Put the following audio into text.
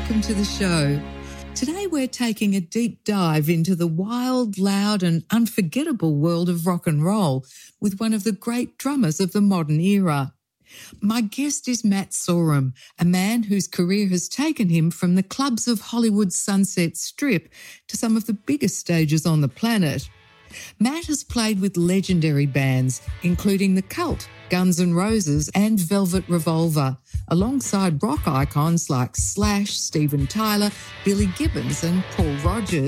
welcome to the show. Today we're taking a deep dive into the wild, loud and unforgettable world of rock and roll with one of the great drummers of the modern era. My guest is Matt Sorum, a man whose career has taken him from the clubs of Hollywood's Sunset Strip to some of the biggest stages on the planet. Matt has played with legendary bands, including The Cult, Guns N' Roses and Velvet Revolver, alongside rock icons like Slash, Steven Tyler, Billy Gibbons and Paul Rodgers.